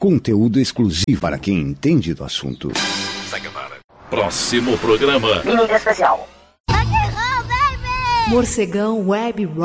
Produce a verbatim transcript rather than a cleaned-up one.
Conteúdo exclusivo para quem entende do assunto. Próximo programa. Mídia especial. Morcegão Web